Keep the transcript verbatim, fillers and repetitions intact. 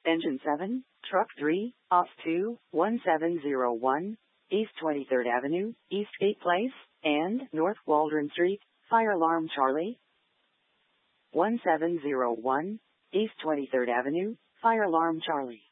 Engine seven, Truck three, Ops two, one seven zero one, East twenty-third Avenue, Eastgate Place, and North Waldron Street, Fire Alarm Charlie. one seven zero one, East twenty-third Avenue, Fire Alarm Charlie.